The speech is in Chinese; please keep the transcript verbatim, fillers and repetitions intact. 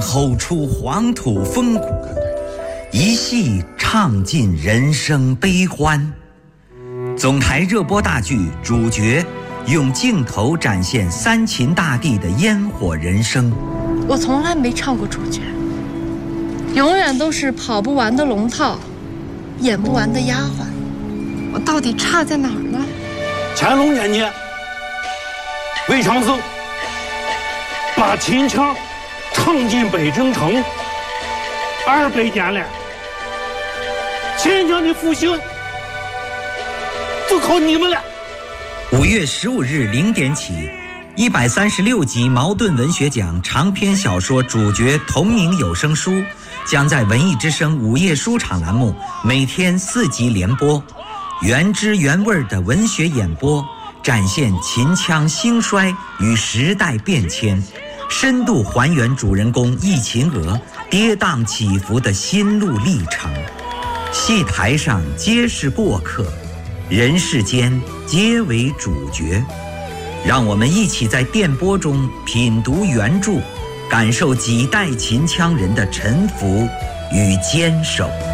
吼出黄土风骨，一戏唱尽人生悲欢。总台热播大剧主角用镜头展现三秦大地的烟火人生。 我从来没唱过主角，永远都是跑不完的龙套，演不完的丫鬟。我到底差在哪儿呢？ 乾隆年间，魏长寿把秦腔唱进北京城，二百年了，秦腔的复兴就靠你们了。 五月十五日零点起，一百三十六集茅盾文学奖长篇小说主角同名有声书将在文艺之声午夜书场栏目每天四集连播，原汁原味的文学演播，展现秦腔兴衰与时代变迁，深度还原主人公忆秦娥跌宕起伏的心路历程。戏台上皆是过客，人世间皆为主角。让我们一起在电波中品读原著，感受几代秦腔人的沉浮与坚守。